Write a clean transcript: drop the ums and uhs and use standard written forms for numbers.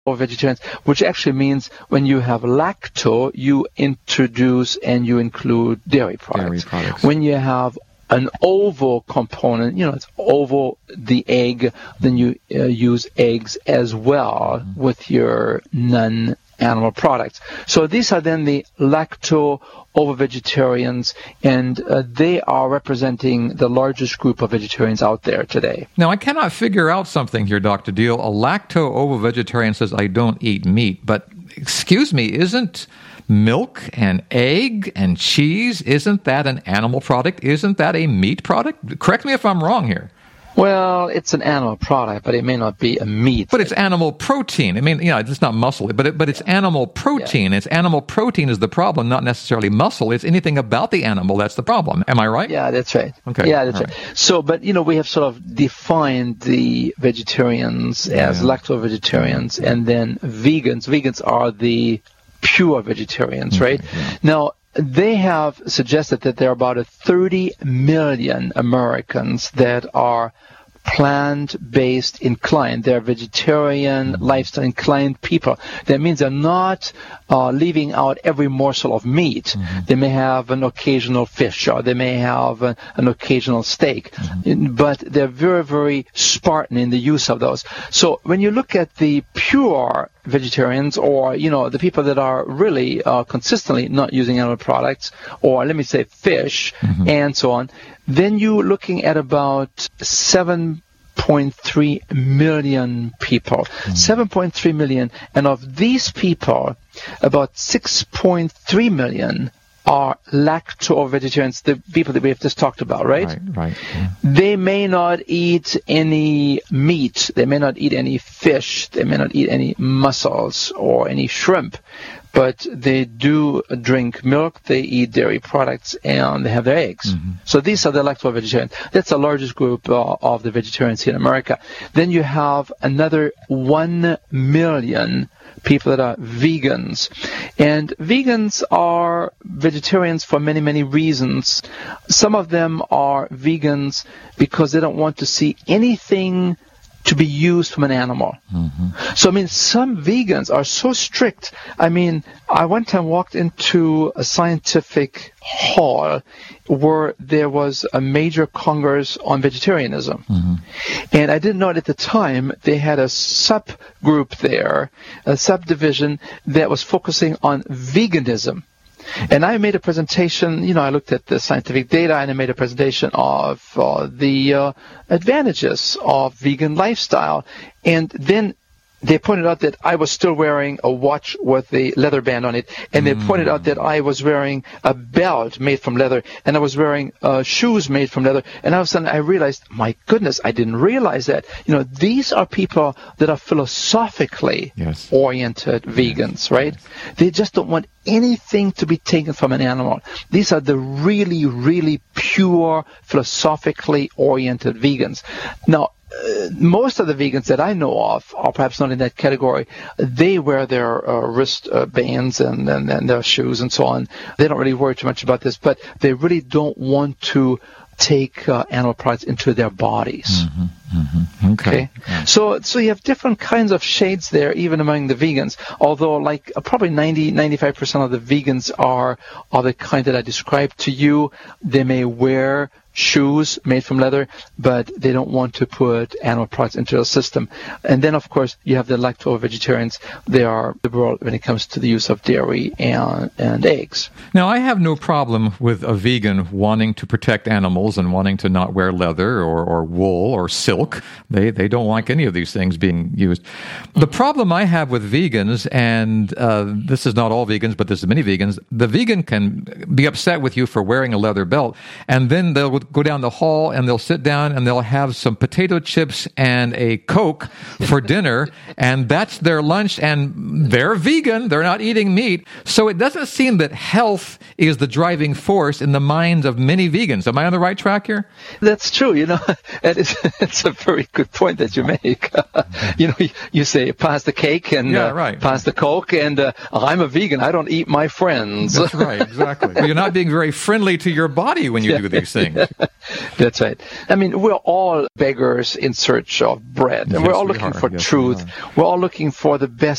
vegetarians, which actually means when you have lacto, you introduce and you include dairy products. When you have an ovo component, it's ovo, the egg, then you use eggs as well with your non-animal products. So these are then the lacto ovo-vegetarians, and they are representing the largest group of vegetarians out there today. Now, I cannot figure out something here, Dr. Deal. A lacto ovo-vegetarian says, I don't eat meat, but excuse me, isn't milk and egg and cheese, isn't that an animal product? Isn't that a meat product? Correct me if I'm wrong here. Well, it's an animal product, but it may not be a meat. But it's animal protein. I mean, it's not muscle, but it's animal protein. Yeah. It's animal protein is the problem, not necessarily muscle. It's anything about the animal that's the problem. Am I right? Yeah, that's right. Okay. Yeah, that's right. So, but, we have sort of defined the vegetarians as lacto-vegetarians and then vegans. Vegans are the pure vegetarians, right? Yeah. Now, they have suggested that there are about 30 million Americans that are plant-based inclined. They're vegetarian, lifestyle inclined people. That means they're not leaving out every morsel of meat. They may have an occasional fish, or they may have an occasional steak, but they're very, very Spartan in the use of those. So when you look at the pure vegetarians, or the people that are really consistently not using animal products, or let me say fish, and so on, then you're looking at about 7.3 million people. 7.3 million, and of these people, about 6.3 million are lacto-vegetarians, the people that we have just talked about, right? Right. Yeah. They may not eat any meat. They may not eat any fish. They may not eat any mussels or any shrimp. But they do drink milk, they eat dairy products, and they have their eggs. So these are the lacto-vegetarians. That's the largest group of the vegetarians here in America. Then you have another 1 million people that are vegans. And vegans are vegetarians for many, many reasons. Some of them are vegans because they don't want to see anything to be used from an animal. So, some vegans are so strict. I one time walked into a scientific hall where there was a major congress on vegetarianism. And I didn't know it at the time. They had a subgroup there, a subdivision that was focusing on veganism. And I made a presentation, I looked at the scientific data, and I made a presentation of the advantages of vegan lifestyle. And then they pointed out that I was still wearing a watch with a leather band on it, and they pointed out that I was wearing a belt made from leather, and I was wearing shoes made from leather, and all of a sudden I realized, my goodness, I didn't realize that. These are people that are philosophically oriented vegans, right? They just don't want anything to be taken from an animal. These are the really, really pure, philosophically oriented vegans. Now, most of the vegans that I know of are perhaps not in that category. They wear their wrist bands and their shoes and so on. They don't really worry too much about this, but they really don't want to take animal products into their bodies. Okay. Yeah. So you have different kinds of shades there, even among the vegans. Although, probably 95% of the vegans are the kind that I described to you. They may wear shoes made from leather, but they don't want to put animal products into their system. And then, of course, you have the lacto-vegetarians. They are liberal when it comes to the use of dairy and eggs. Now, I have no problem with a vegan wanting to protect animals and wanting to not wear leather or wool or silk. They don't like any of these things being used. The problem I have with vegans, and this is not all vegans, but this is many vegans, the vegan can be upset with you for wearing a leather belt, and then they'll go down the hall and they'll sit down and they'll have some potato chips and a Coke for dinner, and that's their lunch, and they're vegan, they're not eating meat. So it doesn't seem that health is the driving force in the minds of many vegans. Am I on the right track here? That's true. It's a very good point that you make. You say pass the cake and pass the Coke, and I'm a vegan, I don't eat my friends. That's right, exactly. Well, you're not being very friendly to your body when you do these things. That's right. We're all beggars in search of bread, and we're all looking for truth. We're all looking for the best